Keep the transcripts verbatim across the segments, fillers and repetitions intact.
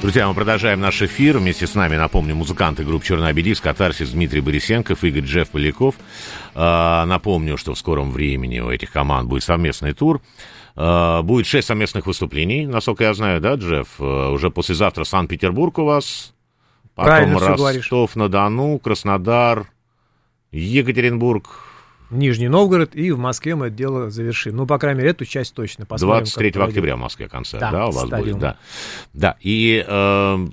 Друзья, мы продолжаем наш эфир. Вместе с нами, напомню, музыканты группы «Черный обелиск», «Катарсис», Дмитрий Борисенков, Игорь Джефф Поляков. А, напомню, что в скором времени у этих команд будет совместный тур. А, будет шесть совместных выступлений, насколько я знаю, да, Джефф? А, уже послезавтра Санкт-Петербург у вас, потом Ростов-на-Дону, Краснодар, Екатеринбург, Нижний Новгород, и в Москве мы это дело завершим. Ну, по крайней мере, эту часть точно. Посмотрим, двадцать третьего октября в Москве концерт, да, да у вас стадиум. будет, да. Да, и э,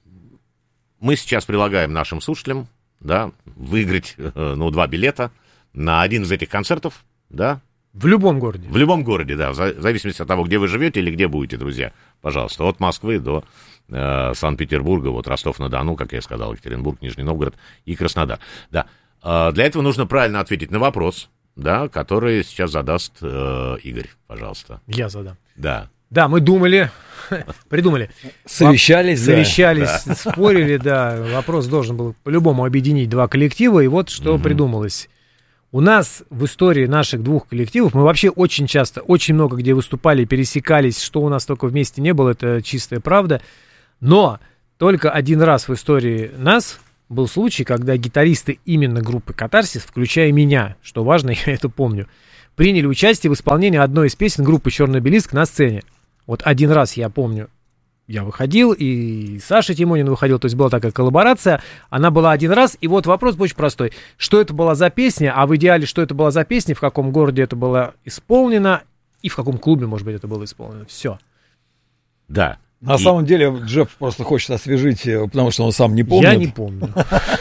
мы сейчас предлагаем нашим слушателям, да, выиграть, э, ну, два билета на один из этих концертов, да. В любом городе. В любом городе, да, в зависимости от того, где вы живете или где будете, друзья. Пожалуйста, от Москвы до э, Санкт-Петербурга, вот Ростов-на-Дону, как я сказал, Екатеринбург, Нижний Новгород и Краснодар, да. Для этого нужно правильно ответить на вопрос, да, который сейчас задаст э, Игорь, пожалуйста. Я задам. Да. Да, мы думали, придумали. Совещались, Совещались, да. спорили, да. Вопрос должен был по-любому объединить два коллектива, и вот что угу. придумалось. У нас в истории наших двух коллективов, мы вообще очень часто, очень много где выступали, пересекались, что у нас только вместе не было, это чистая правда. Но только один раз в истории нас... был случай, когда гитаристы именно группы «Катарсис», включая меня, что важно, я это помню, приняли участие в исполнении одной из песен группы «Черный обелиск» на сцене. Вот один раз, я помню, я выходил, и Саша Тимонин выходил, то есть была такая коллаборация, она была один раз, и вот вопрос очень простой. Что это была за песня, а в идеале, что это была за песня, в каком городе это было исполнено, и в каком клубе, может быть, это было исполнено. Все. Да. На и... самом деле, Джефф просто хочет освежить, потому что он сам не помнит. Я не помню.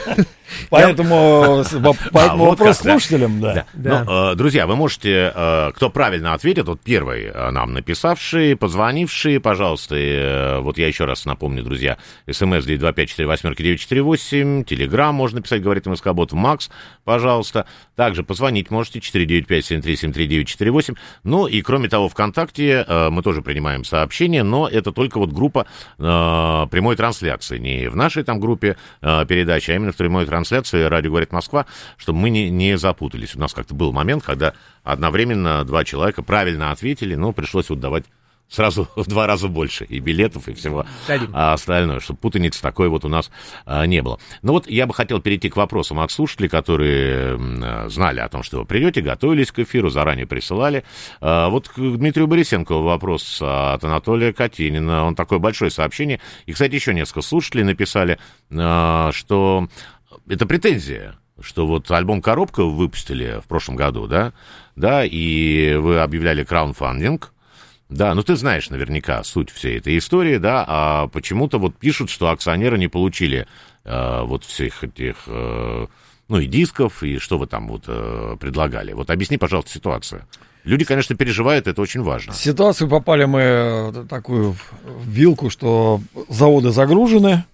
Поэтому вопрос слушателям, да. Друзья, вы можете, кто правильно ответит, вот первый нам написавший, позвонивший, пожалуйста, вот я еще раз напомню, друзья, смс девять два пять четыре восемь девять четыре восемь, телеграм можно писать, говорит МСК-бот, Макс, пожалуйста. Также позвонить можете четыре девять пять семь три семь три девять четыре восемь. Ну и кроме того, ВКонтакте мы тоже принимаем сообщения, но это только вот группа прямой трансляции, не в нашей там группе передачи, а именно в прямой трансляции. Трансляции «Радио говорит Москва», чтобы мы не, не запутались. У нас как-то был момент, когда одновременно два человека правильно ответили, но пришлось вот давать сразу в два раза больше и билетов, и всего а остальное, чтобы путаницы такой вот у нас а, не было. Ну вот я бы хотел перейти к вопросам от слушателей, которые а, знали о том, что вы придете, готовились к эфиру, заранее присылали. А, вот к Дмитрию Борисенкову вопрос от Анатолия Катенина. Он такое большое сообщение. И, кстати, еще несколько слушателей написали, а, что... Это претензия, что вот альбом «Коробка» вы выпустили в прошлом году, да, да, и вы объявляли краундфандинг, да, ну ты знаешь наверняка суть всей этой истории, да, а почему-то вот пишут, что акционеры не получили э, вот всех этих, э, ну и дисков, и что вы там вот э, предлагали. Вот объясни, пожалуйста, ситуацию. Люди, конечно, переживают, это очень важно. В ситуацию попали мы в такую вилку, что заводы загружены.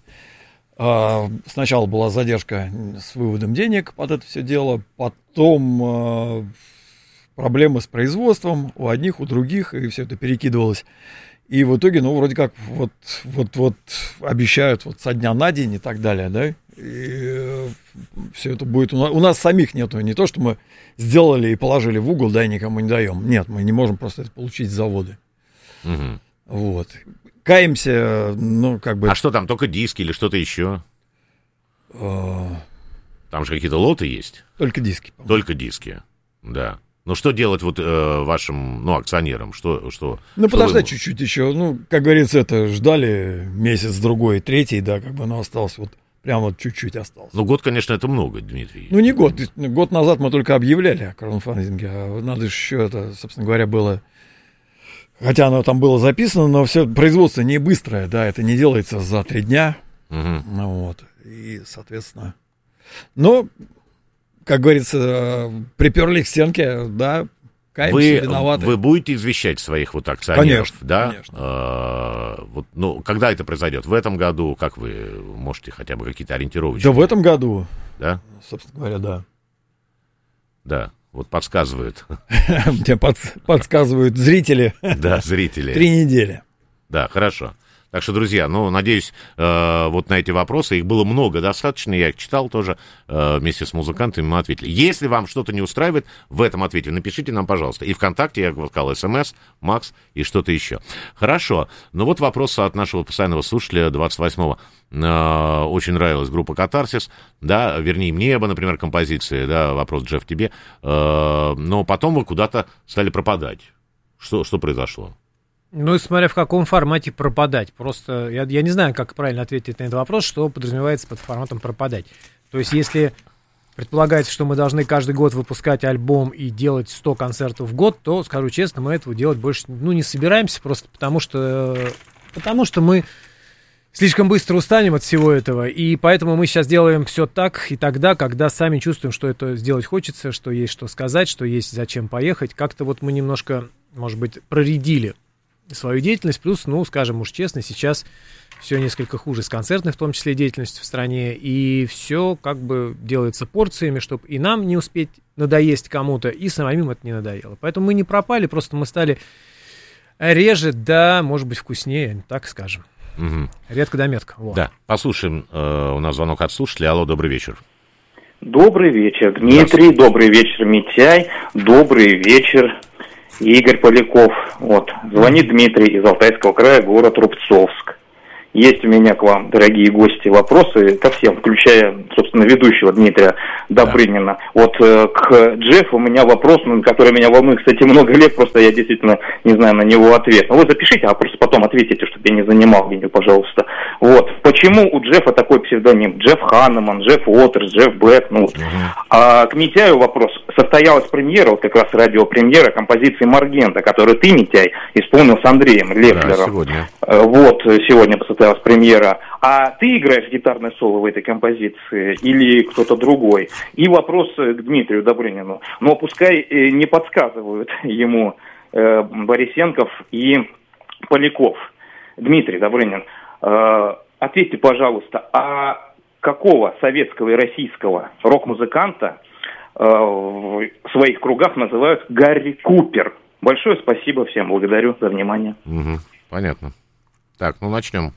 Сначала была задержка с выводом денег под это все дело, потом э, проблемы с производством у одних, у других, и все это перекидывалось. И в итоге, ну, вроде как, вот, вот, вот обещают вот со дня на день и так далее, да, и э, все это будет... У нас, у нас самих нету, не то, что мы сделали и положили в угол, да, и никому не даем. Нет, мы не можем просто это получить с завода. Угу. Вот. Каемся, ну, как бы... А что там, только диски или что-то еще? Там же какие-то лоты есть? Только диски. По-моему. Только диски, да. Ну, что делать вот э, вашим, ну, акционерам? Что, что, ну, что подождать вы... чуть-чуть еще. Ну, как говорится, это ждали месяц, другой, третий, да, как бы, но осталось вот, прям вот чуть-чуть осталось. Ну, год, конечно, это много, Дмитрий. Ну, не год. Год назад мы только объявляли о краудфандинге, а надо же еще это, собственно говоря, было... Хотя оно там было записано, но все производство не быстрое, да, это не делается за три дня. Угу. Ну, вот, и, соответственно... Но, как говорится, приперли к стенке, да, каемся, вы, виноваты. Вы будете извещать своих вот акционеров, конечно, да? Конечно. А, вот, ну, когда это произойдет? В этом году? Как вы можете хотя бы какие-то ориентировочные? Да в этом году. Да? Собственно говоря, да. Да. Вот подсказывают. Мне подсказывают зрители. Да, зрители. Три недели. Да, хорошо. Так что, друзья, ну, надеюсь, э, вот на эти вопросы, их было много достаточно, я их читал тоже э, вместе с музыкантами, мы ответили. Если вам что-то не устраивает в этом ответе, напишите нам, пожалуйста. И ВКонтакте, я сказал, СМС, Макс и что-то еще. Хорошо. Ну, вот вопрос от нашего постоянного слушателя двадцать восьмого. Э, очень нравилась группа «Катарсис», да, верни им небо, например, композиции, да, вопрос, Джефф, тебе. Э, но потом вы куда-то стали пропадать. Что, что произошло? Ну, смотря в каком формате пропадать. Просто я, я не знаю, как правильно ответить на этот вопрос, что подразумевается под форматом пропадать. То есть, если предполагается, что мы должны каждый год выпускать альбом и делать сто концертов в год, то, скажу честно, мы этого делать больше ну, не собираемся, просто потому что, потому что мы слишком быстро устанем от всего этого, и поэтому мы сейчас делаем все так и тогда, когда сами чувствуем, что это сделать хочется, что есть что сказать, что есть зачем поехать. Как-то вот мы немножко, может быть, проредили свою деятельность, плюс, ну, скажем уж честно, сейчас все несколько хуже с концертной, в том числе, деятельностью в стране, и все как бы делается порциями, чтобы и нам не успеть надоесть кому-то, и самим это не надоело. Поэтому мы не пропали, просто мы стали реже, да, может быть, вкуснее, так скажем. Угу. Редко да метко. Вот. Да, послушаем, э, у нас звонок от слушателя. Алло, добрый вечер. Добрый вечер, Дмитрий, добрый вечер, Митяй, добрый вечер, Игорь Поляков. Вот. Звонит Дмитрий из Алтайского края, город Рубцовск. Есть у меня к вам, дорогие гости, вопросы ко всем, включая, собственно, ведущего Дмитрия Добрынина. Да. Вот э, к Джеффу у меня вопрос, который меня волнует, кстати, много лет, просто я действительно не знаю на него ответ. Но вы запишите, а просто потом ответите, чтобы я не занимал меня, пожалуйста. Вот. Почему у Джеффа такой псевдоним? Джефф Ханнеман, Джефф Уотерс, Джефф Блэк. Ну, вот. uh-huh. А к Митяю вопрос. Состоялась премьера, вот как раз радиопремьера композиции Маргента, которую ты, Митяй, исполнил с Андреем Лефлером. Да, сегодня. Вот, сегодня состоялась премьера. А ты играешь гитарное соло в этой композиции или кто-то другой? И вопрос к Дмитрию Добрынину. Но пускай не подсказывают ему э, Борисенков и Поляков. Дмитрий Добрынин, э, ответьте, пожалуйста, а какого советского и российского рок-музыканта э, в своих кругах называют Гарри Купер? Большое спасибо всем, благодарю за внимание. Угу, понятно. Так, ну начнем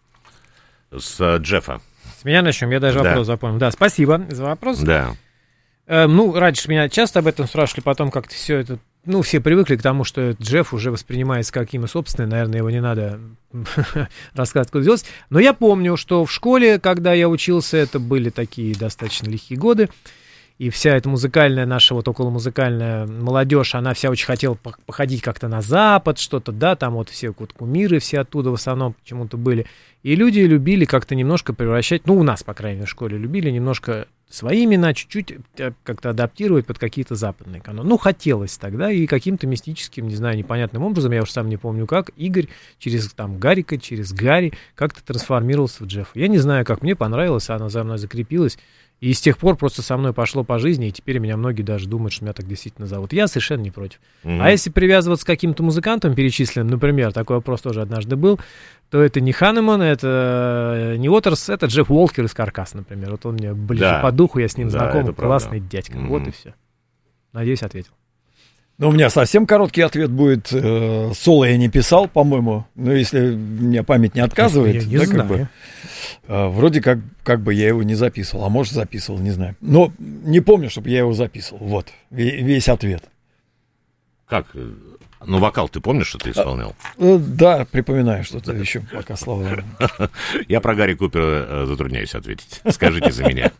с uh, Джеффа. С меня начнем, я даже да. вопрос запомнил. Да, спасибо за вопрос. Да. Э, ну, раньше меня часто об этом спрашивали, потом как-то все это, ну, все привыкли к тому, что Джефф уже воспринимается как имя собственное, наверное, его не надо рассказывать, куда делать. Но я помню, что в школе, когда я учился, это были такие достаточно лихие годы, и вся эта музыкальная наша, вот околомузыкальная молодежь, она вся очень хотела походить как-то на Запад, что-то, да, там вот все вот кумиры, все оттуда в основном почему-то были. И люди любили как-то немножко превращать, ну, у нас, по крайней мере, в школе любили немножко свои имена чуть-чуть как-то адаптировать под какие-то западные каноны. Ну, хотелось тогда, и каким-то мистическим, не знаю, непонятным образом, я уж сам не помню как, Игорь через там Гарика, через Гарри как-то трансформировался в Джеффа. Я не знаю, как мне понравилось, она за мной закрепилась. И с тех пор просто со мной пошло по жизни, и теперь меня многие даже думают, что меня так действительно зовут. Я совершенно не против. Mm-hmm. А если привязываться к каким-то музыкантам перечисленным, например, такой вопрос тоже однажды был, то это не Ханнеман, это не Уотерс, это Джефф Уолкер из Каркас, например. Вот он мне ближе да. по духу, я с ним да, знаком, классный дядька. Mm-hmm. Вот и все. Надеюсь, ответил. Ну, у меня совсем короткий ответ будет. Э, соло я не писал, по-моему. Но если мне память не отказывает, я не да, знаю. Как бы, э, вроде как, как бы я его не записывал. А может, записывал, не знаю. Но не помню, чтобы я его записывал. Вот, весь ответ. Как? Ну, вокал ты помнишь, что ты исполнял? А, да, припоминаю что-то еще, пока слова. Я про Гарри Купера затрудняюсь ответить. Скажите за меня.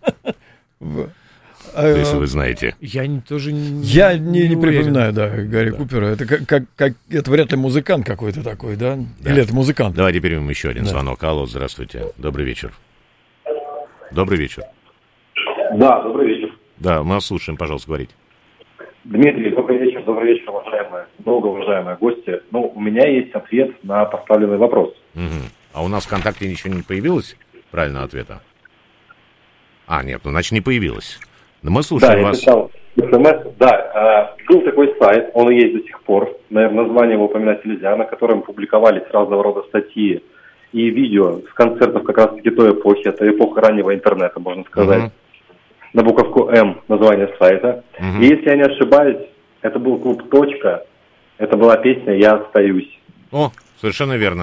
Если вы знаете. Я не, тоже не Я не, не, не припоминаю, да, Гарри да. Купера. Это как, как, как это вряд ли музыкант какой-то такой, да? да? Или это музыкант? Давайте примем еще один да. звонок. Алло, здравствуйте. Добрый вечер. Добрый вечер. Да, добрый вечер. Да, мы вас слушаем, пожалуйста, говорите. Дмитрий, добрый вечер, добрый вечер, уважаемые, многоуважаемые гости. Ну, у меня есть ответ на поставленный вопрос. Угу. А у нас в ВКонтакте ничего не появилось правильного ответа? А, нет, ну, значит, не появилось. Но мы слушаем да, вас. Я писал смс. Да, э, был такой сайт, он и есть до сих пор. Наверное, название его упоминать нельзя, на котором публиковались разного рода статьи и видео с концертов как раз-таки той эпохи. Это эпоха раннего интернета, можно сказать. Uh-huh. На буковку М название сайта. Uh-huh. И если я не ошибаюсь, это был клуб «Точка». Это была песня «Я остаюсь». О, совершенно верно.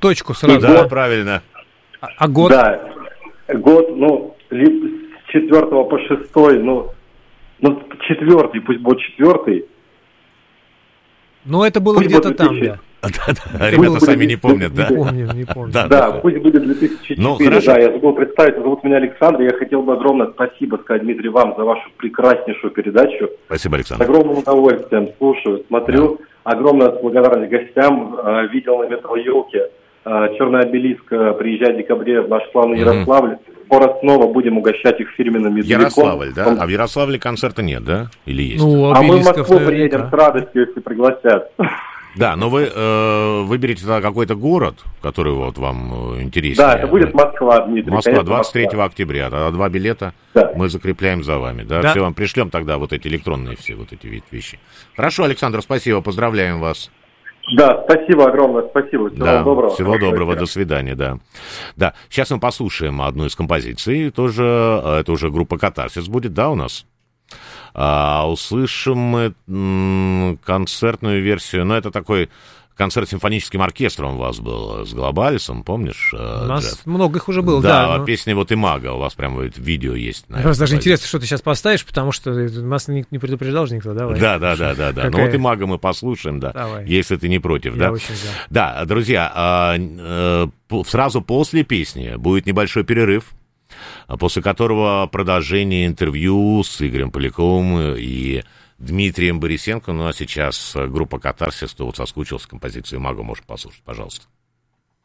точку сразу. Да, правильно. А, а год? Да, год, ну, ли- с четвертого по шестой, ну, ну, четвертый, пусть будет четвертый. Ну, это было Пусть где-то будет там, две да. Да-да, ребята сами не помнят, да? Не помню, не помню. Да, Да, пусть будет две тысячи четвёртый. Ну, хорошо. Да, я забыл представить, зовут меня Александр. Я хотел бы огромное спасибо сказать, Дмитрий, вам за вашу прекраснейшую передачу. Спасибо, С Александр. огромным удовольствием слушаю, смотрю. Огромная благодарность гостям. Э, Видел на метро-елке э, черный обелиск э, приезжает в декабре в наш славный Мгм. Ярославль. Скоро снова будем угощать их фирменным медовиком. Ярославль, да? А в Ярославле концерта нет, да? Или есть? Ну, А мы в обелисков Москву наверняка. приедем с радостью, если пригласят. Да, но вы э, выберете тогда какой-то город, который вот вам э, интереснее. Да, это будет Москва, Дмитрий. Москва, конечно, двадцать третьего Москва. октября. Тогда два билета Да. мы закрепляем за вами. Да? Да. Все, вам пришлем тогда вот эти электронные все вот эти вид- вещи. Хорошо, Александр, спасибо, поздравляем вас. Да, спасибо огромное, спасибо. Всего Да, доброго. всего Хорошего доброго, вечера. до свидания, да. Да, сейчас мы послушаем одну из композиций, тоже, э, это уже группа «Катарсис» будет, да, у нас? А, услышим мы м, концертную версию, ну, это такой концерт с симфоническим оркестром у вас был, с Глобалисом, помнишь? У нас много их уже было, Да, да. но- песня вот «Имага», у вас прям вот видео есть. на Мне просто даже композиции. интересно, что ты сейчас поставишь, потому что нас не не предупреждал же никто, давай. Да, да, да, да, да. Ну Какая? вот «Имага» мы послушаем, да, Давай. если ты не против, Я да? очень за. Да, друзья, а, э, по- сразу после песни будет небольшой перерыв, а, после которого продолжение интервью с Игорем Поляковым и Дмитрием Борисенко. Ну а сейчас э, группа «Катарсис», кто вот соскучился, композицию «Имага» можешь послушать, пожалуйста.